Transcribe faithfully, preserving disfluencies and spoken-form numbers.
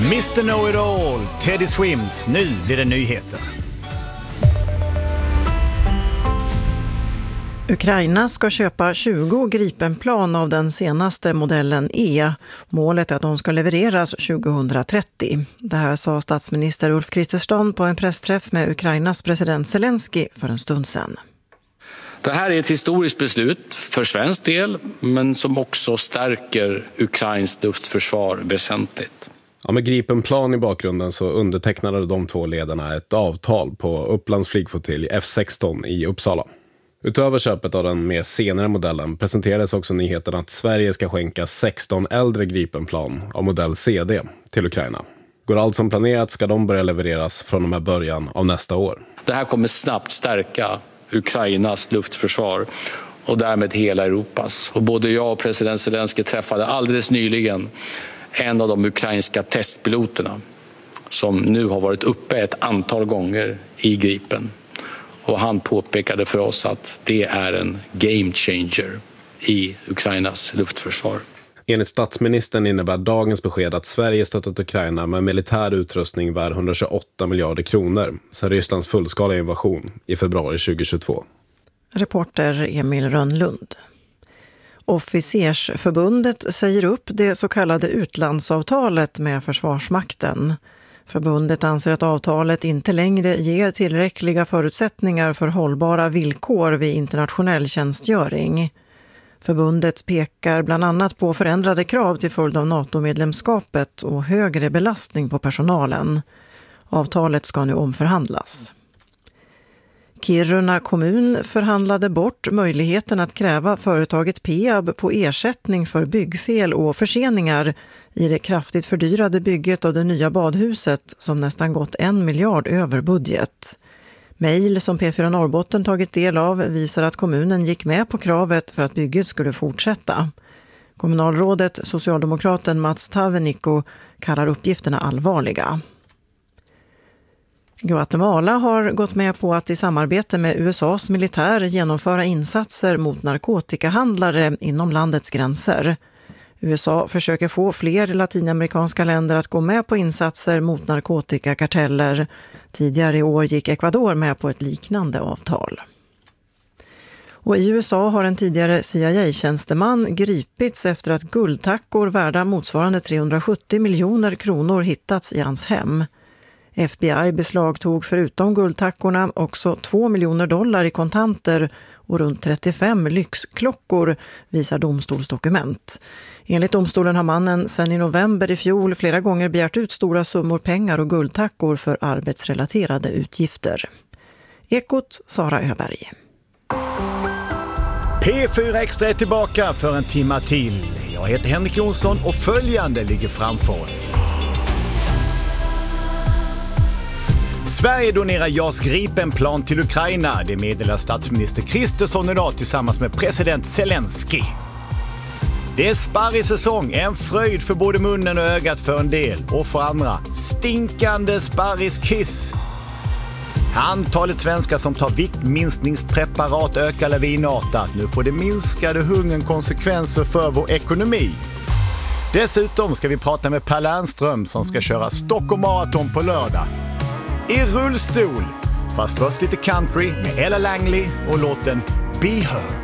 mister Know-it-all, Teddy Swims, nu blir det nyheter. Ukraina ska köpa tjugo Gripenplan av den senaste modellen E. Målet är att de ska levereras tjugohundratrettio. Det här sa statsminister Ulf Kristersson på en pressträff med Ukrainas president Zelensky för en stund sedan. Det här är ett historiskt beslut för svensk del, men som också stärker Ukrains luftförsvar väsentligt. Ja, med Gripenplan i bakgrunden så undertecknade de två ledarna ett avtal på Upplands flygflottilj F sexton i Uppsala. Utöver köpet av den mer senare modellen presenterades också nyheten att Sverige ska skänka sexton äldre Gripenplan av modell C D till Ukraina. Går allt som planerat ska de börja levereras från och med början av nästa år. Det här kommer snabbt stärka Ukrainas luftförsvar och därmed hela Europas. Och både jag och president Zelensky träffade alldeles nyligen en av de ukrainska testpiloterna som nu har varit uppe ett antal gånger i Gripen. Och han påpekade för oss att det är en game changer i Ukrainas luftförsvar. Enligt statsministern innebär dagens besked att Sverige stöttat Ukraina med militär utrustning värd etthundratjugoåtta miljarder kronor sedan Rysslands fullskaliga invasion i februari tjugohundratjugotvå. Reporter Emil Rönnlund. Officersförbundet säger upp det så kallade utlandsavtalet med Försvarsmakten. Förbundet anser att avtalet inte längre ger tillräckliga förutsättningar för hållbara villkor vid internationell tjänstgöring. Förbundet pekar bland annat på förändrade krav till följd av NATO-medlemskapet och högre belastning på personalen. Avtalet ska nu omförhandlas. Kiruna kommun förhandlade bort möjligheten att kräva företaget Peab på ersättning för byggfel och förseningar i det kraftigt fördyrade bygget av det nya badhuset som nästan gått en miljard över budget. Mejl som P fyra Norrbotten tagit del av visar att kommunen gick med på kravet för att bygget skulle fortsätta. Kommunalrådet, socialdemokraten Mats Tavenikko, kallar uppgifterna allvarliga. Guatemala har gått med på att i samarbete med U S A:s militär genomföra insatser mot narkotikahandlare inom landets gränser. U S A försöker få fler latinamerikanska länder att gå med på insatser mot narkotikakarteller. Tidigare i år gick Ecuador med på ett liknande avtal. Och i U S A har en tidigare C I A-tjänsteman gripits efter att guldtackor värda motsvarande trehundrasjuttio miljoner kronor hittats i hans hem. F B I beslagtog förutom guldtackorna också två miljoner dollar i kontanter och runt trettiofem lyxklockor, visar domstolsdokument. Enligt domstolen har mannen sedan i november i fjol flera gånger begärt ut stora summor pengar och guldtackor för arbetsrelaterade utgifter. Ekot, Sara Öberg. P fyra Extra är tillbaka för en timma till. Jag heter Henrik Jonsson och följande ligger framför oss. Sverige donerar J A S Gripenplan till Ukraina. Det meddelar statsminister Kristersson idag tillsammans med president Zelensky. Det är sparrig säsong, en fröjd för både munnen och ögat för en del och för andra. Stinkande sparriskiss. Antalet svenskar som tar viktminskningspreparat ökar lavinartat. Nu får det minskade hungern konsekvenser för vår ekonomi. Dessutom ska vi prata med Per Lernström som ska köra Stockholm Marathon på lördag. I rullstol, fast först lite country med Ella Langley och låten Be Her.